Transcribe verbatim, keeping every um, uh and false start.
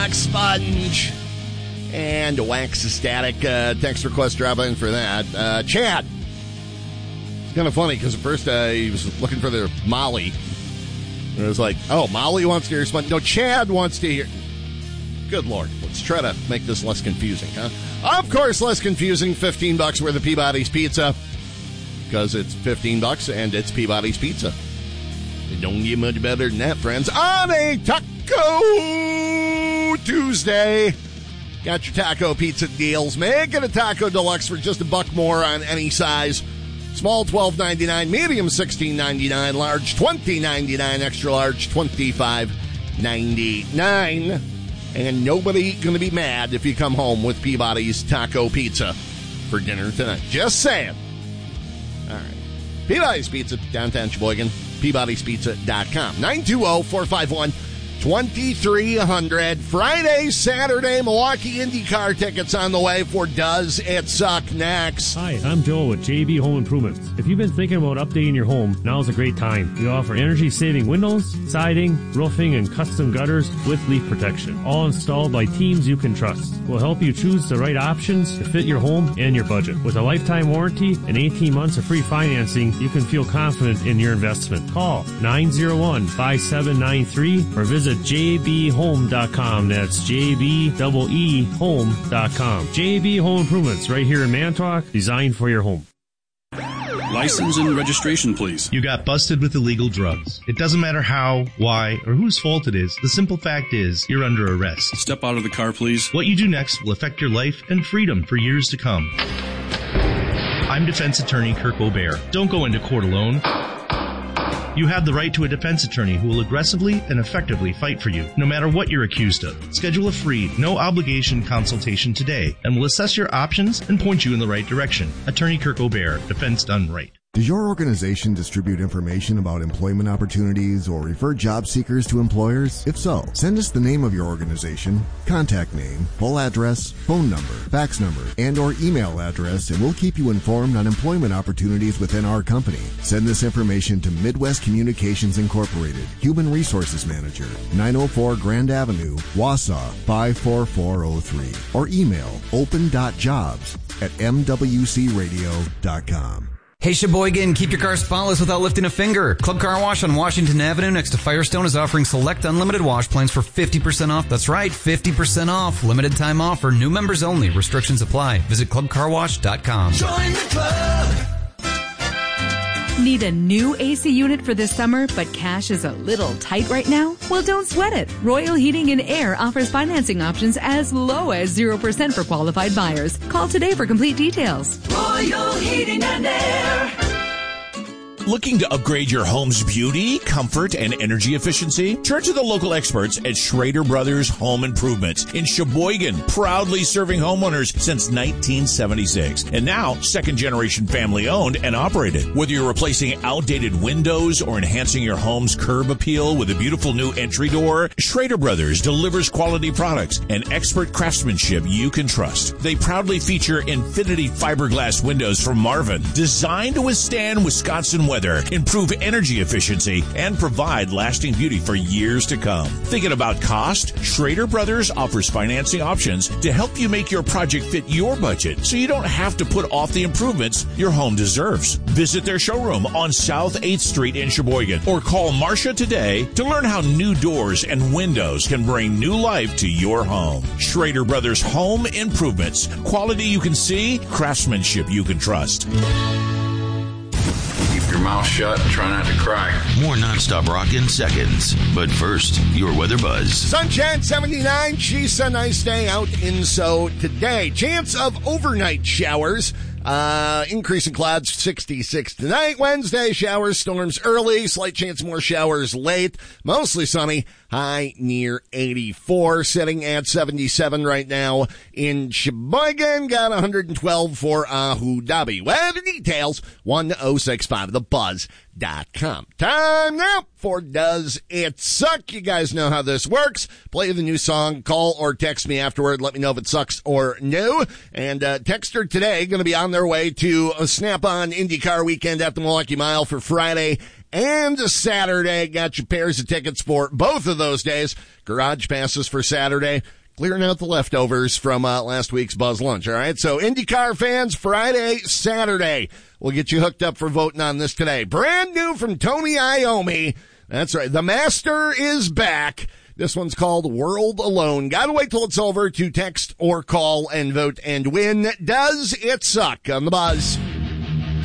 Sponge and Wax Static. Uh, text request drop in for that. Uh, Chad. It's kind of funny because at first uh, he was looking for the Molly. And it was like, oh, Molly wants to hear Sponge. No, Chad wants to hear. Good Lord. Let's try to make this less confusing, huh? Of course, less confusing. fifteen bucks worth of Peabody's Pizza. Because it's fifteen bucks and it's Peabody's Pizza. It don't get much better than that, friends. On a Taco Tuesday. Got your taco pizza deals. Make it a Taco Deluxe for just a buck more on any size. Small, twelve ninety-nine. Medium, sixteen ninety-nine. Large, twenty ninety-nine. Extra large, twenty-five ninety-nine. And nobody going to be mad if you come home with Peabody's Taco Pizza for dinner tonight. Just saying. All right. Peabody's Pizza, downtown Sheboygan. Peabody's Pizza dot com. nine two zero, four five one, two three zero zero. Friday, Saturday, Milwaukee IndyCar tickets on the way for Does It Suck next. Hi, I'm Joel with J B Home Improvements. If you've been thinking about updating your home, now's a great time. We offer energy-saving windows, siding, roofing, and custom gutters with leak protection, all installed by teams you can trust. We'll help you choose the right options to fit your home and your budget. With a lifetime warranty and eighteen months of free financing, you can feel confident in your investment. Call nine zero one, five seven nine three or visit j b home dot com. That's J B E E home dot com. J B Home Improvements, right here in Manitowoc, designed for your home. License and registration, please. You got busted with illegal drugs. It doesn't matter how, why, or whose fault it is. The simple fact is, you're under arrest. Step out of the car, please. What you do next will affect your life and freedom for years to come. I'm defense attorney Kirk O'Bear. Don't go into court alone. You have the right to a defense attorney who will aggressively and effectively fight for you, no matter what you're accused of. Schedule a free, no-obligation consultation today, and we'll assess your options and point you in the right direction. Attorney Kirk O'Bear, defense done right. Does your organization distribute information about employment opportunities or refer job seekers to employers? If so, send us the name of your organization, contact name, full address, phone number, fax number, and or email address, and we'll keep you informed on employment opportunities within our company. Send this information to Midwest Communications Incorporated, Human Resources Manager, nine oh four Grand Avenue, Wausau, five four four oh three, or email open dot jobs at m w c radio dot com. Hey Sheboygan, keep your car spotless without lifting a finger. Club Car Wash on Washington Avenue next to Firestone is offering select unlimited wash plans for fifty percent off. That's right, fifty percent off. Limited time offer. New members only. Restrictions apply. Visit club car wash dot com. Join the club. Need a new A C unit for this summer, but cash is a little tight right now? Well, don't sweat it. Royal Heating and Air offers financing options as low as zero percent for qualified buyers. Call today for complete details. Royal Heating and Air. Looking to upgrade your home's beauty, comfort, and energy efficiency? Turn to the local experts at Schrader Brothers Home Improvements in Sheboygan, proudly serving homeowners since nineteen seventy-six. And now, second-generation family-owned and operated. Whether you're replacing outdated windows or enhancing your home's curb appeal with a beautiful new entry door, Schrader Brothers delivers quality products and expert craftsmanship you can trust. They proudly feature Infinity fiberglass windows from Marvin, designed to withstand Wisconsin weather, improve energy efficiency, and provide lasting beauty for years to come. Thinking about cost? Schrader Brothers offers financing options to help you make your project fit your budget so you don't have to put off the improvements your home deserves. Visit their showroom on South eighth Street in Sheboygan or call Marcia today to learn how new doors and windows can bring new life to your home. Schrader Brothers Home Improvements. Quality you can see, craftsmanship you can trust. Your mouth shut and try not to cry. More nonstop rock in seconds. But first, your weather buzz. Sunshine seventy-nine. She's a nice day out in so today. Chance of overnight showers. Uh, increasing clouds, sixty-six tonight. Wednesday, showers, storms early. Slight chance of more showers late. Mostly sunny. High near eighty-four. Sitting at seventy-seven right now in Sheboygan. Got one hundred twelve for Abu Dhabi. Weather details, one oh six five the buzz dot com. Time now for Does It Suck? You guys know how this works. Play the new song, call or text me afterward. Let me know if it sucks or no. And uh, texter today going to be on their way to a Snap-on IndyCar weekend at the Milwaukee Mile for Friday and Saturday. Got you pairs of tickets for both of those days. Garage passes for Saturday, clearing out the leftovers from uh, last week's Buzz Lunch, all right? So IndyCar fans, Friday, Saturday. We'll get you hooked up for voting on this today. Brand new from Tony Iommi. That's right. The Master is back. This one's called World Alone. Gotta wait till it's over to text or call and vote and win. Does it suck? On the Buzz.